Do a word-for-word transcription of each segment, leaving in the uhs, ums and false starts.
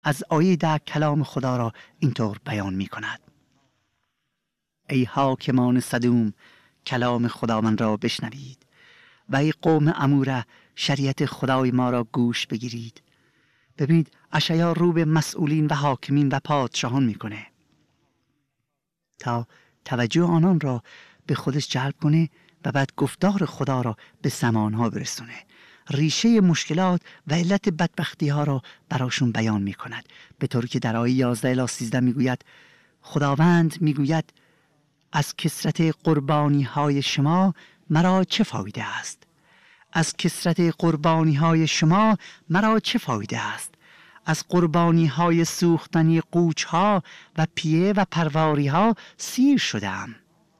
از آیه ده کلام خدا را اینطور بیان می کند: ای حاکمان سدوم، کلام خداوند را بشنوید، و ای قوم اموره، شریعت خدای ما را گوش بگیرید. ببینید اشعیا رو به مسئولین و حاکمین و پادشاهان میکنه تا توجه آنان را به خودش جلب کنه و بعد گفتار خدا را به سماعانها برسونه. ریشه مشکلات و علت بدبختی ها را براشون بیان می کند، به طوری که در آیه یازده الی سیزده میگوید خداوند میگوید از کثرت قربانی های شما مرا چه فایده است؟ از کثرت قربانی های شما مرا چه فایده است؟ از قربانی های سوختنی قوچ ها و پیه و پرواری ها سیر شدم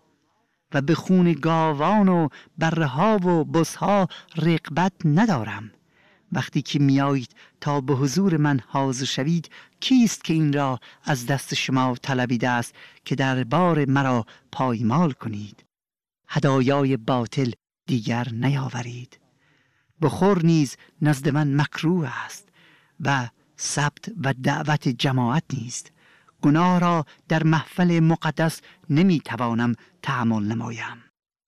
و به خون گاوان و بره ها و بز ها رغبت ندارم. وقتی که میایید تا به حضور من حاضر شوید، کیست که این را از دست شما طلبیده است که در بار مرا پایمال کنید؟ هدایای باطل دیگر نیاورید. بخور نیز نزد من مکروه است و سبت و دعوت جماعت نیست. گناه را در محفل مقدس نمیتوانم تحمل نمایم.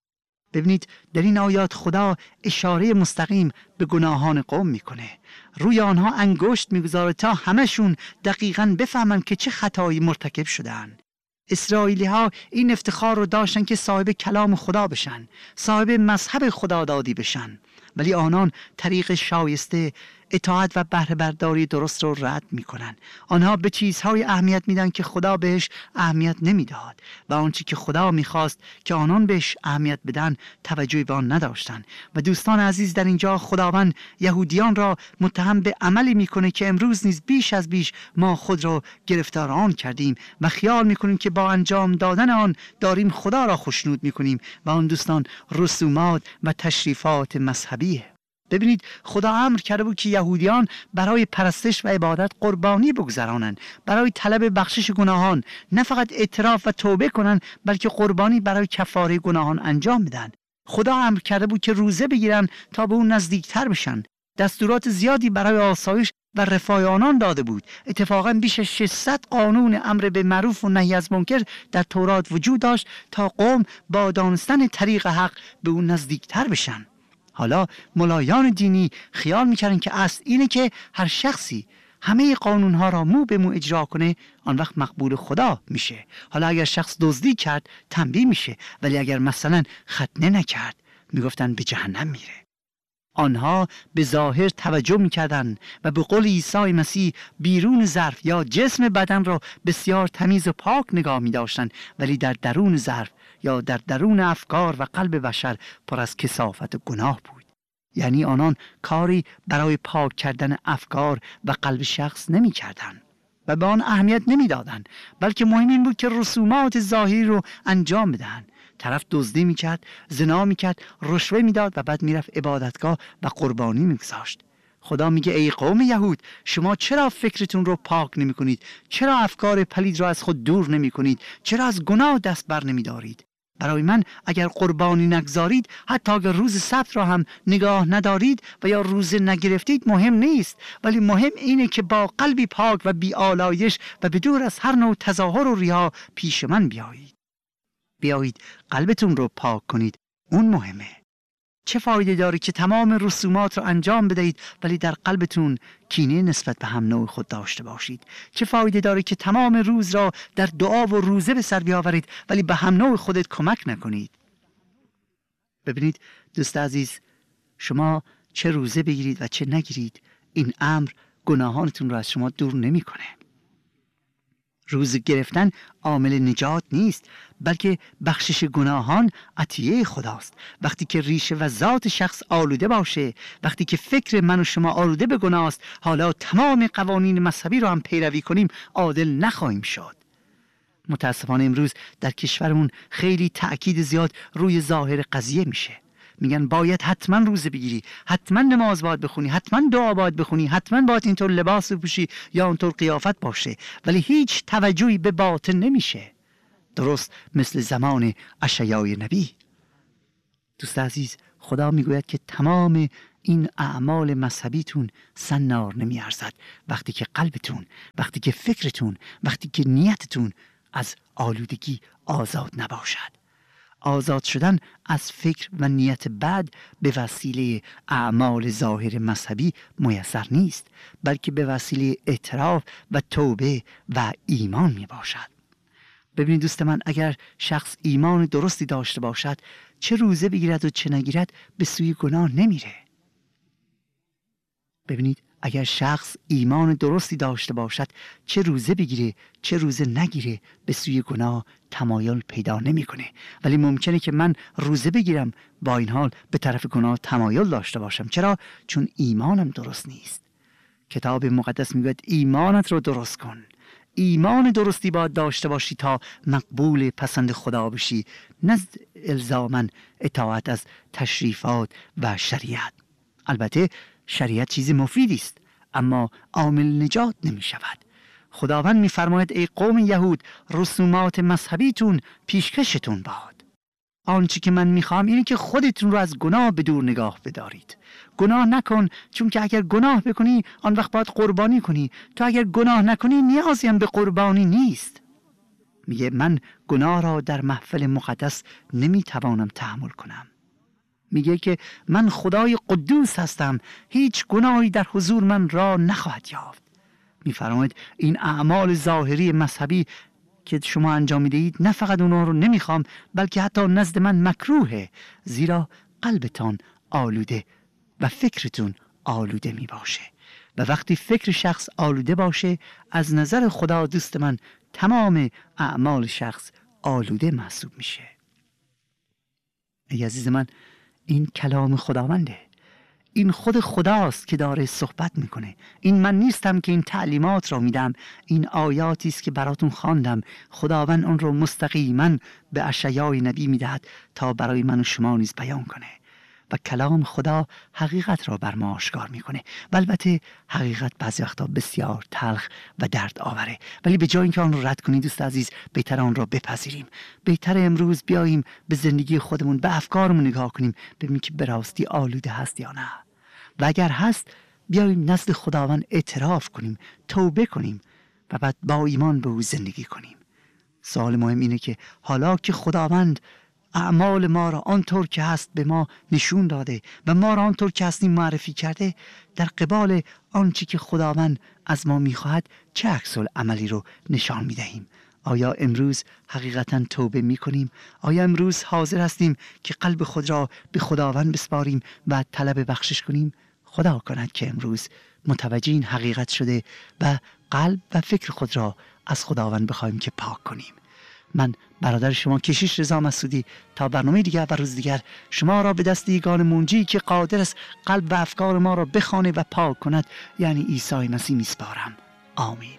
ببینید در این آیات خدا اشاره مستقیم به گناهان قوم میکنه، روی آنها انگشت میگذاره تا همشون دقیقاً بفهمن که چه خطایی مرتکب شدن. اسرائیلی ها این افتخار رو داشتن که صاحب کلام خدا بشن، صاحب مذهب خدادادی بشن، ولی آنان طریق شایسته اطاعت و بهره برداری درست رو رد میکنن. آنها به چیزهای اهمیت میدن که خدا بهش اهمیت نمیداد و آنچه که خدا میخواست که آنان بهش اهمیت بدن توجهی به آن نداشتن. و دوستان عزیز، در اینجا خداوند یهودیان را متهم به عملی میکنه که امروز نیز بیش از بیش ما خود را گرفتار آن کردیم و خیال میکنیم که با انجام دادن آن داریم خدا را خوشنود میکنیم و آن دوستان رسومات و تشریفات مذهبیه. ببینید خدا امر کرده بود که یهودیان برای پرستش و عبادت قربانی بگذرانند، برای طلب بخشش گناهان نه فقط اعتراف و توبه کنند، بلکه قربانی برای کفاره گناهان انجام بدن. خدا امر کرده بود که روزه بگیرن تا به اون نزدیکتر بشن. دستورات زیادی برای آسایش و رفاه آنان داده بود. اتفاقا بیش از ششصد قانون امر به معروف و نهی از منکر در تورات وجود داشت تا قوم با دانستن طریق حق به اون نزدیکتر بشن. حالا ملایان دینی خیال میکردن که اصل اینه که هر شخصی همه قانونها را مو به مو اجرا کنه، آن وقت مقبول خدا میشه. حالا اگر شخص دزدی کرد تنبیه میشه، ولی اگر مثلا ختنه نکرد میگفتن به جهنم میره. آنها به ظاهر توجه میکردن و به قول عیسی مسیح بیرون ظرف یا جسم بدن را بسیار تمیز و پاک نگاه میداشتن، ولی در درون ظرف یا در درون افکار و قلب بشر پر از کثافت و گناه بود. یعنی آنان کاری برای پاک کردن افکار و قلب شخص نمی کردن و به آن اهمیت نمی دادن، بلکه مهم این بود که رسومات ظاهری رو انجام بدن. طرف دزدی می کرد، زنا می کرد، رشوه می داد و بعد می رفت عبادتگاه و قربانی می گذاشت. خدا میگه ای قوم یهود، شما چرا فکرتون رو پاک نمی کنید؟ چرا افکار پلید را از خود دور نمی کنید؟ چرا از گناه دست بر نمی دارید؟ برای من اگر قربانی نگذارید، حتی اگر روز سبت را هم نگاه ندارید و یا روز نگرفتید مهم نیست، ولی مهم اینه که با قلبی پاک و بی آلایش و بدور از هر نوع تظاهر و ریا پیش من بیایید. بیایید قلبتون رو پاک کنید، اون مهمه. چه فایده داره که تمام رسومات رو انجام بدهید ولی در قلبتون کینه نسبت به هم نوع خود داشته باشید؟ چه فایده داره که تمام روز را در دعا و روزه به سر بیاورید ولی به هم نوع خودت کمک نکنید؟ ببینید دوست عزیز، شما چه روزه بگیرید و چه نگیرید، این امر گناهانتون رو از شما دور نمیکنه. روزه گرفتن عامل نجات نیست، بلکه بخشش گناهان عطیه خداست. وقتی که ریشه و ذات شخص آلوده باشه، وقتی که فکر من و شما آلوده به گناه است، حالا تمام قوانین مذهبی رو هم پیروی کنیم عادل نخواهیم شد. متاسفانه امروز در کشورمون خیلی تأکید زیاد روی ظاهر قضیه میشه. میگن باید حتما روزه بگیری، حتما نماز باید بخونی، حتما دعا باید بخونی، حتما باید اینطور لباس بپوشی یا اونطور قیافت باشه، ولی هیچ توجهی به باطن نمیشه. درست مثل زمان اشعیای نبی. دوست عزیز، خدا میگوید که تمام این اعمال مذهبیتون سنار نمی ارزد وقتی که قلبتون، وقتی که فکرتون، وقتی که نیتتون از آلودگی آزاد نباشد. آزاد شدن از فکر و نیت بد به وسیله اعمال ظاهر مذهبی میسر نیست، بلکه به وسیله اعتراف و توبه و ایمان می باشد. ببینید دوست من، اگر شخص ایمان درستی داشته باشد، چه روزه بگیرد و چه نگیرد به سوی گناه نمیره. ببینید اگر شخص ایمان درستی داشته باشد، چه روزه بگیره چه روزه نگیره به سوی گناه تمایل پیدا نمیکنه. ولی ممکنه که من روزه بگیرم با این حال به طرف گناه تمایل داشته باشم. چرا؟ چون ایمانم درست نیست. کتاب مقدس میگه ایمانت رو درست کن. ایمان درستی باید داشته باشی تا مقبول پسند خدا بشی، نه الزاماً اطاعت از تشریفات و شریعت. البته شریعت چیز مفیدی است، اما عامل نجات نمی شود. خداوند می فرماید ای قوم یهود، رسومات مذهبیتون پیشکشتون باد. آنچه که من می خواهم اینه که خودتون رو از گناه به دور نگاه بدارید. گناه نکن، چون که اگر گناه بکنی آن وقت باید قربانی کنی. تو اگر گناه نکنی نیازی هم به قربانی نیست. میگه من گناه را در محفل مقدس نمی توانم تحمل کنم. میگه که من خدای قدوس هستم، هیچ گناهی در حضور من را نخواهد یافت. میفرماید این اعمال ظاهری مذهبی که شما انجام میدهید، نه فقط اونا رو نمیخوام، بلکه حتی نزد من مکروهه، زیرا قلبتان آلوده و فکرتون آلوده می باشه. و وقتی فکر شخص آلوده باشه، از نظر خدا دوست من تمام اعمال شخص آلوده محسوب میشه. ای عزیز من، این کلام خداونده، این خود خداست که داره صحبت میکنه. این من نیستم که این تعلیمات را میدم، این آیاتی است که براتون خواندم. خداوند اون رو مستقیما به اشعیای نبی میدهد تا برای من و شما نیز بیان کنه. و کلام خدا حقیقت را بر ما آشکار میکنه. و البته حقیقت بعضی وقتا بسیار تلخ و درد آوره، ولی به جای اینکه آن رو رد کنید دوست عزیز، بهتر آن را بپذیریم. بهتر امروز بیاییم به زندگی خودمون، به افکارمون نگاه کنیم، ببینیم که به راستی آلوده هست یا نه. و اگر هست، بیاییم نزد خداوند اعتراف کنیم، توبه کنیم و بعد با ایمان به او زندگی کنیم. سوال مهم اینه که حالا که خداوند اعمال ما را آنطور که هست به ما نشون داده و ما را آنطور که هستیم معرفی کرده، در قبال آنچه که خداوند از ما میخواهد چه عکس العملی رو نشان میدهیم؟ آیا امروز حقیقتا توبه میکنیم؟ آیا امروز حاضر هستیم که قلب خود را به خداوند بسپاریم و طلب بخشش کنیم؟ خدا کند که امروز متوجه این حقیقت شده و قلب و فکر خود را از خداوند بخوایم که پاک کنیم. من برادر شما کشیش رضا مسعودی تا برنامه دیگر و روز دیگر شما را به دست یگان منجی که قادر است قلب و افکار ما را بخوانه و پاک کند، یعنی عیسی مسیح میسپارم. آمین.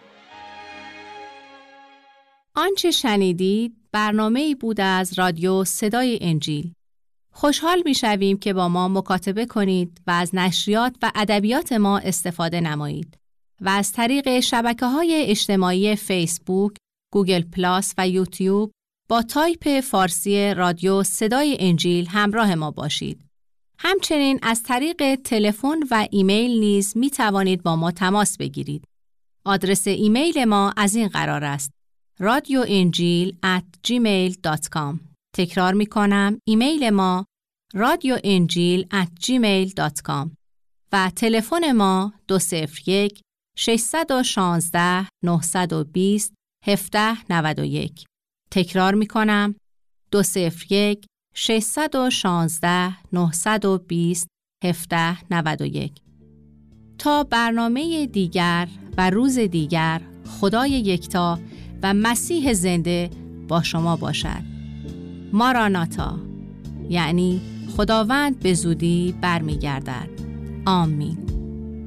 آنچه شنیدید برنامه‌ای بود از رادیو صدای انجیل. خوشحال می‌شویم که با ما مکاتبه کنید و از نشریات و ادبیات ما استفاده نمایید و از طریق شبکه‌های اجتماعی فیسبوک، گوگل پلاس و یوتیوب با تایپ فارسی رادیو صدای انجیل همراه ما باشید. همچنین از طریق تلفن و ایمیل نیز می توانید با ما تماس بگیرید. آدرس ایمیل ما از این قرار است: رادیو انجیل ات جیمیل دات کام. تکرار می کنم، ایمیل ما رادیو انجیل ات جیمیل دات کام و تلفن ما دو صفر یک ششصد و شانزده نهصد و بیست هفده نود و یک. تکرار می کنم، دو صفر یک ششصد و شانزده نهصد و بیست هفده نود و یک. تا برنامه دیگر و روز دیگر، خدای یکتا و مسیح زنده با شما باشد. ماراناتا، یعنی خداوند به زودی برمیگردد. آمین.